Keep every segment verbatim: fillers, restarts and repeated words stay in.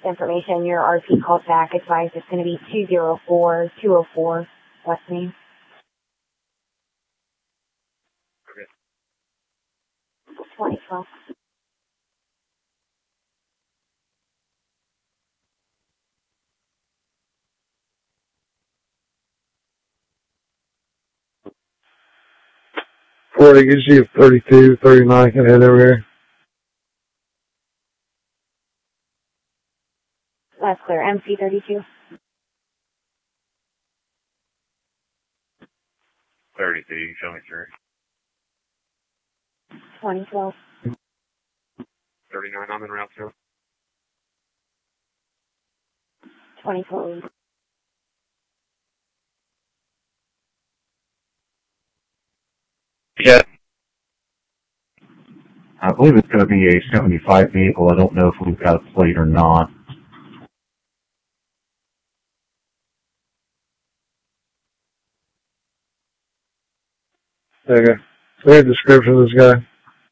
information. Your R P called back, advised it's going to be two zero four, two oh four West Main. twenty twelve. forty, gives you thirty-two, thirty-nine, can head over here. That's clear. M C thirty-two. thirty-two, you can show me through. twenty twelve. thirty-nine, I'm in route two. twenty twelve. Yeah. I believe it's going to be a seventy-five vehicle. I don't know if we've got a plate or not. Okay. Clear description of this guy.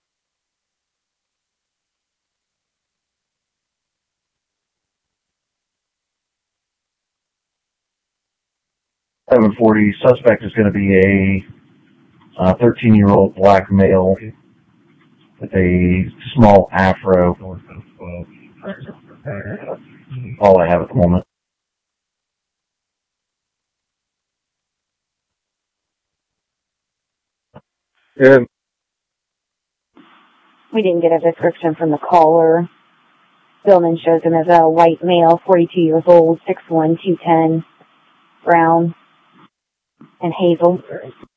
seven forty, suspect is going to be a thirteen-year-old black male with a small afro. All I have at the moment. Good. We didn't get a description from the caller. Billman shows him as a white male, forty-two years old, six one, two ten, brown, and hazel.